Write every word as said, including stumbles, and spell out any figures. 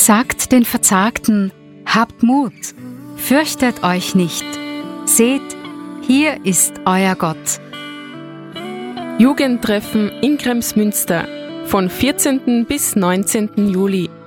Sagt den Verzagten, habt Mut, fürchtet euch nicht. Seht, hier ist euer Gott. Jugendtreffen in Kremsmünster von vierzehnten bis neunzehnten Juli.